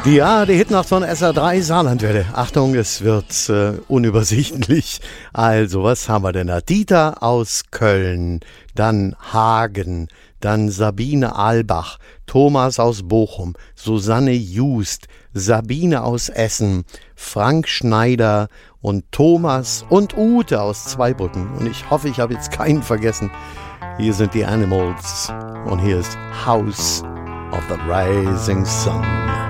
Ja, die Hitnacht von SR3 Saarlandwelle. Achtung, es wird unübersichtlich. Also, was haben wir denn da? Dieter aus Köln, dann Hagen, dann Sabine Albach, Thomas aus Bochum, Susanne Just, Sabine aus Essen, Frank Schneider und Thomas und Ute aus Zweibrücken. Und ich hoffe, ich habe jetzt keinen vergessen. Hier sind die Animals und hier ist House of the Rising Sun.